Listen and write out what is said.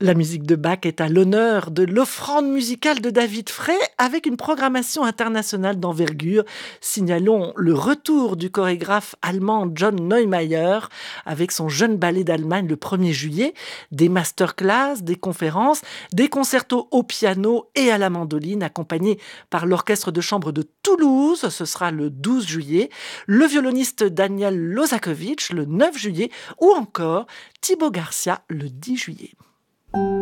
La musique de Bach est à l'honneur de l'offrande musicale de David Frey avec une programmation internationale d'envergure. Signalons le retour du chorégraphe allemand John Neumeier avec son jeune ballet d'Allemagne le 1er juillet, des masterclass, des conférences, des concertos au piano et à la mandoline accompagnés par l'orchestre de chambre de Toulouse, ce sera le 12 juillet, le violoniste Daniel Lozakovitch le 9 juillet ou encore Thibaut Garcia le 10 juillet.